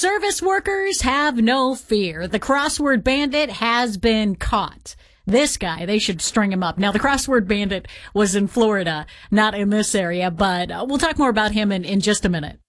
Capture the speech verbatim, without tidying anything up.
service workers have no fear. The crossword bandit has been caught. This guy, they should string him up. Now, the crossword bandit was in Florida, not in this area, but uh, we'll talk more about him in, in just a minute.